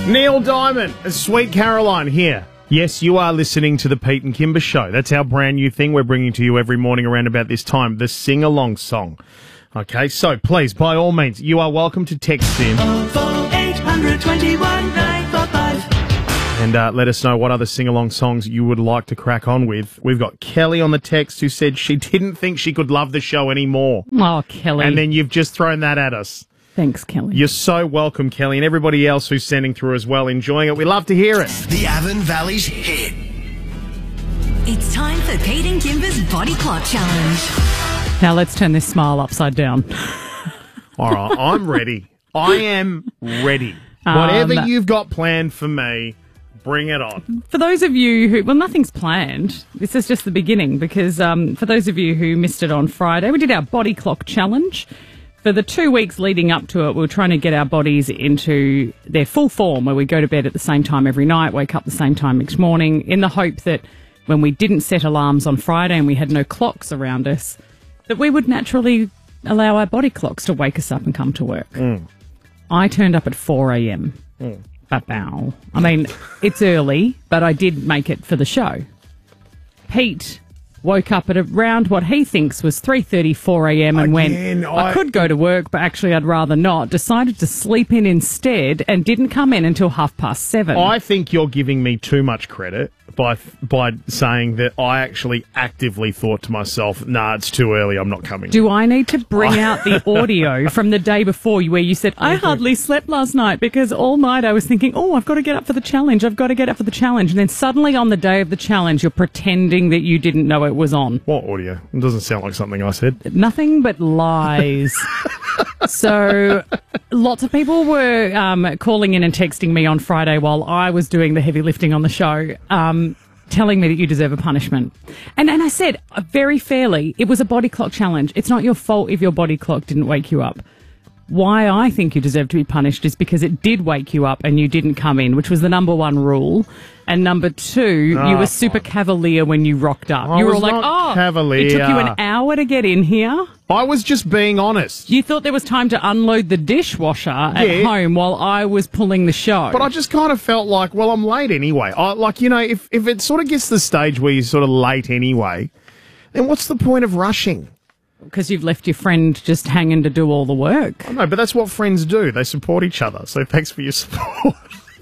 Neil Diamond, Sweet Caroline here. Yes, you are listening to the Pete and Kimber Show. That's our brand new thing we're bringing to you every morning around about this time, the sing-along song. Okay, so please, by all means, you are welcome to text in. 800 21 945. And let us know what other sing-along songs you would like to crack on with. We've got Kelly on the text who said she didn't think she could love the show anymore. Oh, Kelly. And then you've just thrown that at us. Thanks, Kelly. You're so welcome, Kelly, and everybody else who's sending through as well, enjoying it. We love to hear it. The Avon Valley's hit. It's time for Pete and Kimber's Body Clock Challenge. Now let's turn this smile upside down. All right, I'm ready. I am ready. Whatever you've got planned for me, bring it on. For those of you who, well, nothing's planned. This is just the beginning because for those of you who missed it on Friday, we did our Body Clock Challenge. For the 2 weeks leading up to it, we were trying to get our bodies into their full form where we go to bed at the same time every night, wake up the same time next morning, in the hope that when we didn't set alarms on Friday and we had no clocks around us, that we would naturally allow our body clocks to wake us up and come to work. I turned up at 4 a.m. Ba-bow. I mean, it's early, but I did make it for the show. Pete woke up at around what he thinks was 3:30, 4 a.m. and went, I could go to work, but actually I'd rather not. Decided to sleep in instead and didn't come in until 7:30. I think you're giving me too much credit by saying that I actually actively thought to myself, nah, it's too early, I'm not coming. Do I need to bring out the audio from the day before where you said, I hardly slept last night because all night I was thinking, oh, I've got to get up for the challenge. I've got to get up for the challenge. And then suddenly on the day of the challenge, you're pretending that you didn't know it was on. What audio? It doesn't sound like something I said. Nothing but lies. So lots of people were calling in and texting me on Friday while I was doing the heavy lifting on the show, telling me that you deserve a punishment. And I said, very fairly, it was a body clock challenge. It's not your fault if your body clock didn't wake you up. Why I think you deserve to be punished is because it did wake you up and you didn't come in, which was the number one rule. And number two, you were super cavalier when you rocked up. You were like, cavalier. It took you an hour to get in here. I was just being honest. You thought there was time to unload the dishwasher at home while I was pulling the show. But I just kind of felt like, well, I'm late anyway. If it sort of gets to the stage where you're sort of late anyway, then what's the point of rushing? Because you've left your friend just hanging to do all the work. I know, but that's what friends do. They support each other. So thanks for your support.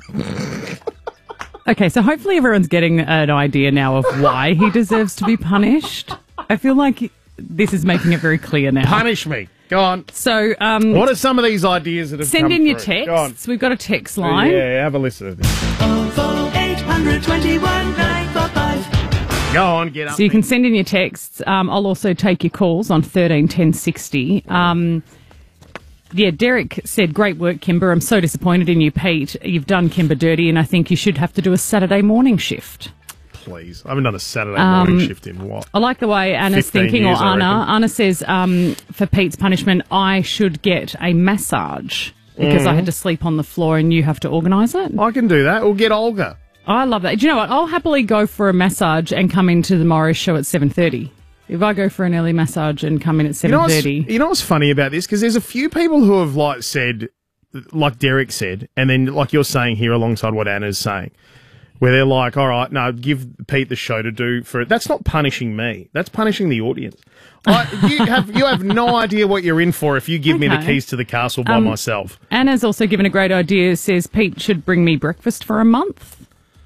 Okay, so hopefully everyone's getting an idea now of why he deserves to be punished. I feel like this is making it very clear now. Punish me. Go on. So, what are some of these ideas that have come send in your through? texts. We've got a text line. Yeah, have a listen to this. 800 21 945. Go on, get up. So you can send in your texts. I'll also take your calls on 13 10 60. Yeah, Derek said, great work, Kimber. I'm so disappointed in you, Pete. You've done Kimber dirty, and I think you should have to do a Saturday morning shift. Please. I haven't done a Saturday morning shift in what? I like the way Anna's 15 thinking, years, or I Anna. reckon. Anna says, for Pete's punishment, I should get a massage because I had to sleep on the floor and you have to organise it. I can do that. Or get Olga. I love that. Do you know what? I'll happily go for a massage and come into the Morris show at 7:30. If I go for an early massage and come in at 7:30. You know what's funny about this? Because there's a few people who have said, like Derek said, and then like you're saying here alongside what Anna's saying, where they're like, all right, no, give Pete the show to do for it. That's not punishing me. That's punishing the audience. You have no idea what you're in for if you give me the keys to the castle by myself. Anna's also given a great idea. Says Pete should bring me breakfast for a month.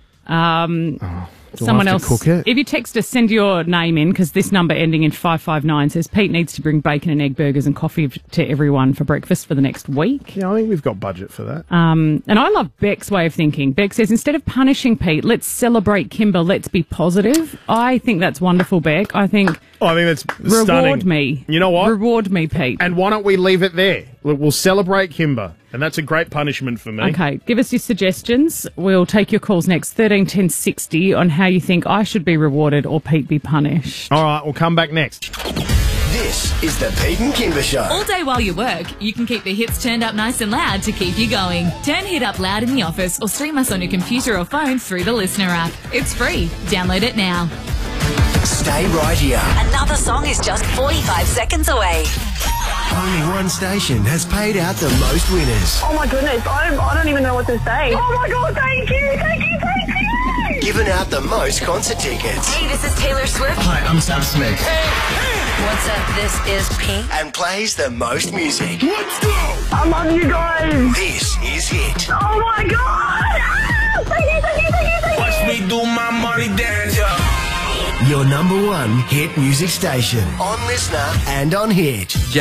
Someone else, cook it? If you text us, send your name in because this number ending in 559 says Pete needs to bring bacon and egg burgers and coffee to everyone for breakfast for the next week. Yeah, I think we've got budget for that. And I love Beck's way of thinking. Beck says, instead of punishing Pete, let's celebrate Kimber. Let's be positive. I think that's wonderful, Beck. I think that's reward stunning. me. You know what? Reward me, Pete. And why don't we leave it there? We'll celebrate Kimber, and that's a great punishment for me. Okay, give us your suggestions. We'll take your calls next, 13 10 60, on how you think I should be rewarded or Pete be punished. All right, we'll come back next. This is the Pete and Kimber Show. All day while you work, you can keep the hits turned up nice and loud to keep you going. Turn Hit Up Loud in the office or stream us on your computer or phone through the Listener app. It's free. Download it now. Stay right here. Another song is just 45 seconds away. Only one station has paid out the most winners. Oh my goodness, I don't even know what to say. Oh my god, thank you, thank you, thank you! Giving out the most concert tickets. Hey, this is Taylor Swift. Hi, I'm Sam Smith. What's up? This is Pink. And plays the most music. Let's go! I love you guys! This is Hit. Oh my god! Ah! Thank you, thank you, thank you, thank you! Watch me do my money dance, yeah. Your number one hit music station. On Listener and on Hit.